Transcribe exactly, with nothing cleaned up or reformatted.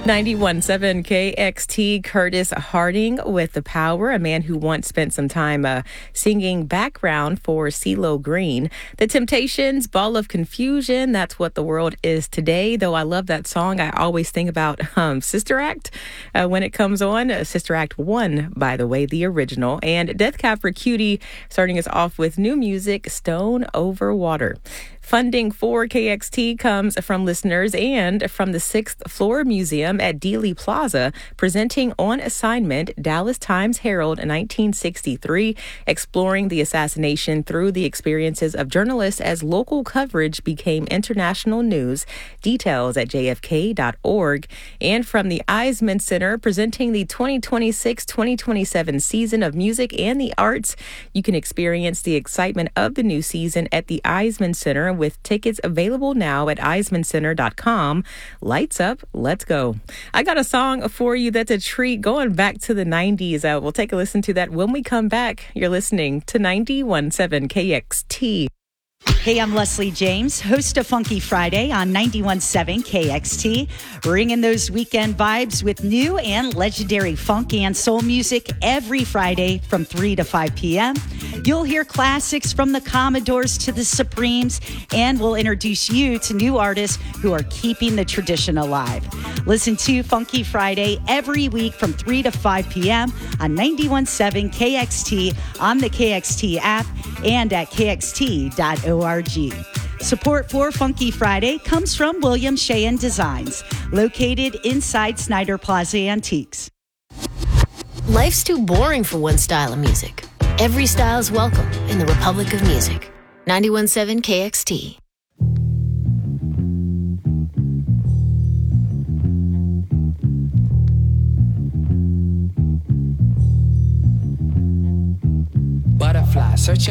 ninety-one point seven K X T, Curtis Harding with The Power, a man who once spent some time uh, singing background for CeeLo Green. The Temptations, Ball of Confusion, that's what the world is today. Though I love that song, I always think about um, Sister Act uh, when it comes on. Uh, Sister Act one, by the way, the original. And Death Cab for Cutie starting us off with new music, Stone Over Water. Funding for K X T comes from listeners and from the sixth Floor Museum at Dealey Plaza, presenting On Assignment, Dallas Times-Herald nineteen sixty-three, exploring the assassination through the experiences of journalists as local coverage became international news. Details at j f k dot org. And from the Eisman Center, presenting the twenty twenty-six twenty twenty-seven season of music and the arts. You can experience the excitement of the new season at the Eisman Center, with tickets available now at eisman center dot com. Lights up, let's go. I got a song for you that's a treat going back to the nineties. Uh, we'll take a listen to that when we come back. You're listening to ninety-one point seven K X T. Hey, I'm Leslie James, host of Funky Friday on ninety-one point seven K X T, bringing those weekend vibes with new and legendary funk and soul music every Friday from three to five p.m. You'll hear classics from the Commodores to the Supremes, and we'll introduce you to new artists who are keeping the tradition alive. Listen to Funky Friday every week from three to five p.m. on ninety-one point seven K X T, on the K X T app, and at k x t dot org. Support for Funky Friday comes from William Sheehan Designs, located inside Snyder Plaza Antiques. Life's too boring for one style of music. Every style is welcome in the Republic of Music. ninety-one point seven K X T. Butterfly, searching